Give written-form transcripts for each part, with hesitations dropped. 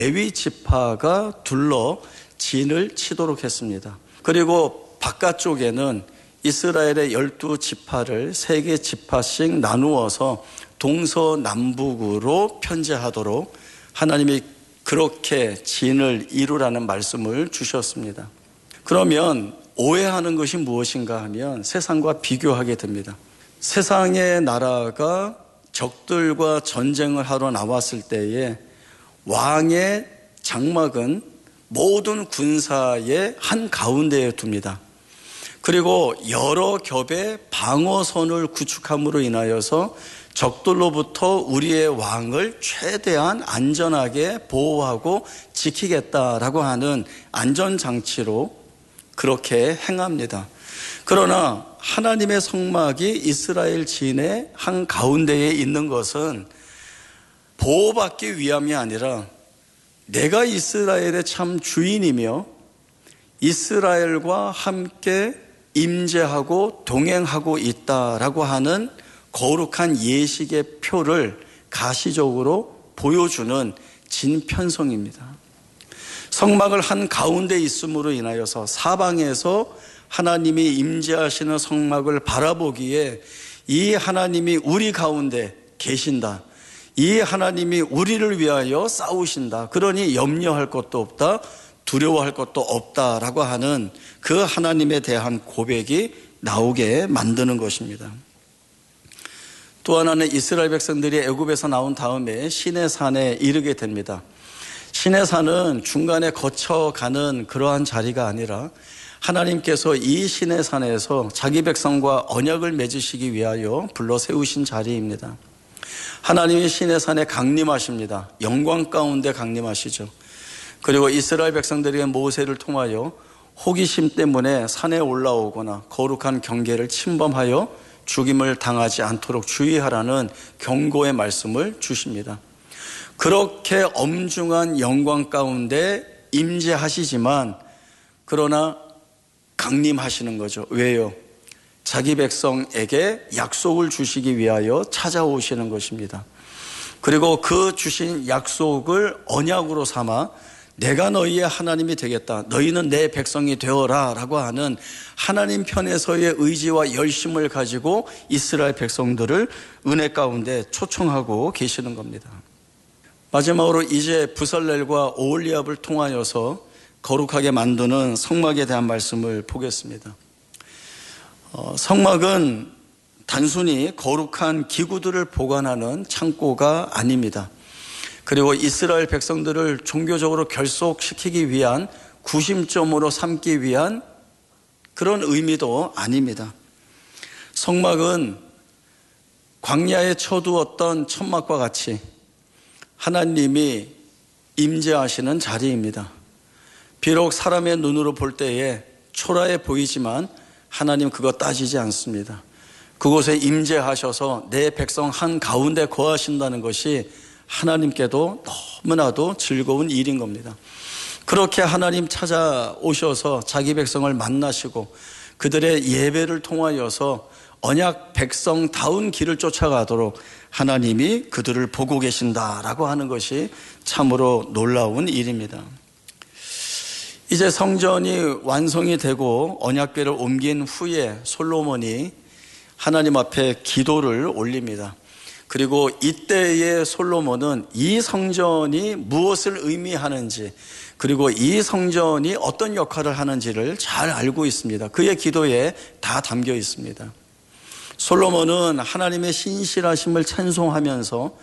레위 지파가 둘러 진을 치도록 했습니다. 그리고 바깥쪽에는 이스라엘의 12지파를 3개 지파씩 나누어서 동서남북으로 편제하도록 하나님이 그렇게 진을 이루라는 말씀을 주셨습니다. 그러면 오해하는 것이 무엇인가 하면 세상과 비교하게 됩니다. 세상의 나라가 적들과 전쟁을 하러 나왔을 때에 왕의 장막은 모든 군사의 한가운데에 둡니다. 그리고 여러 겹의 방어선을 구축함으로 인하여서 적들로부터 우리의 왕을 최대한 안전하게 보호하고 지키겠다라고 하는 안전장치로 그렇게 행합니다. 그러나 하나님의 성막이 이스라엘 진의 한가운데에 있는 것은 보호받기 위함이 아니라 내가 이스라엘의 참 주인이며 이스라엘과 함께 임재하고 동행하고 있다라고 하는 거룩한 예식의 표를 가시적으로 보여주는 진편성입니다. 성막을 한가운데 있음으로 인하여서 사방에서 하나님이 임재하시는 성막을 바라보기에 이 하나님이 우리 가운데 계신다. 이 하나님이 우리를 위하여 싸우신다. 그러니 염려할 것도 없다. 두려워할 것도 없다라고 하는 그 하나님에 대한 고백이 나오게 만드는 것입니다. 또 하나는 이스라엘 백성들이 애굽에서 나온 다음에 시내산에 이르게 됩니다. 시내산은 중간에 거쳐가는 그러한 자리가 아니라 하나님께서 이 시내산에서 자기 백성과 언약을 맺으시기 위하여 불러 세우신 자리입니다. 하나님이 시내산에 강림하십니다. 영광 가운데 강림하시죠. 그리고 이스라엘 백성들에게 모세를 통하여 호기심 때문에 산에 올라오거나 거룩한 경계를 침범하여 죽임을 당하지 않도록 주의하라는 경고의 말씀을 주십니다. 그렇게 엄중한 영광 가운데 임재하시지만 그러나 강림하시는 거죠. 왜요? 자기 백성에게 약속을 주시기 위하여 찾아오시는 것입니다. 그리고 그 주신 약속을 언약으로 삼아 내가 너희의 하나님이 되겠다. 너희는 내 백성이 되어라 라고 하는 하나님 편에서의 의지와 열심을 가지고 이스라엘 백성들을 은혜 가운데 초청하고 계시는 겁니다. 마지막으로 이제 부살렐과 오홀리압을 통하여서 거룩하게 만드는 성막에 대한 말씀을 보겠습니다. 성막은 단순히 거룩한 기구들을 보관하는 창고가 아닙니다. 그리고 이스라엘 백성들을 종교적으로 결속시키기 위한 구심점으로 삼기 위한 그런 의미도 아닙니다. 성막은 광야에 쳐두었던 천막과 같이 하나님이 임재하시는 자리입니다. 비록 사람의 눈으로 볼 때에 초라해 보이지만 하나님 그거 따지지 않습니다. 그곳에 임재하셔서 내 백성 한가운데 거하신다는 것이 하나님께도 너무나도 즐거운 일인 겁니다. 그렇게 하나님 찾아오셔서 자기 백성을 만나시고 그들의 예배를 통하여서 언약 백성다운 길을 쫓아가도록 하나님이 그들을 보고 계신다라고 하는 것이 참으로 놀라운 일입니다. 이제 성전이 완성이 되고 언약궤를 옮긴 후에 솔로몬이 하나님 앞에 기도를 올립니다. 그리고 이때의 솔로몬은 이 성전이 무엇을 의미하는지 그리고 이 성전이 어떤 역할을 하는지를 잘 알고 있습니다. 그의 기도에 다 담겨 있습니다. 솔로몬은 하나님의 신실하심을 찬송하면서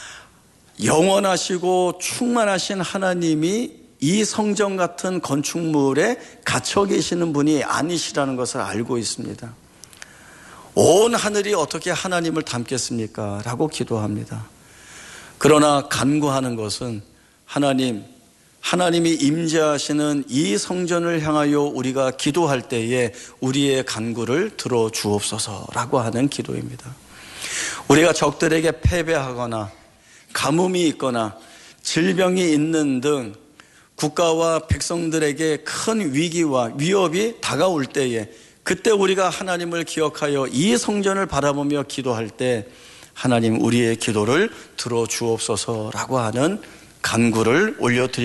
영원하시고 충만하신 하나님이 이 성전 같은 건축물에 갇혀 계시는 분이 아니시라는 것을 알고 있습니다. 온 하늘이 어떻게 하나님을 담겠습니까? 라고 기도합니다. 그러나 간구하는 것은 하나님이 임재하시는 이 성전을 향하여 우리가 기도할 때에 우리의 간구를 들어주옵소서라고 하는 기도입니다. 우리가 적들에게 패배하거나 가뭄이 있거나 질병이 있는 등 국가와 백성들에게 큰 위기와 위협이 다가올 때에 그때 우리가 하나님을 기억하여 이 성전을 바라보며 기도할 때 하나님 우리의 기도를 들어주옵소서라고 하는 간구를 올려드리겠습니다.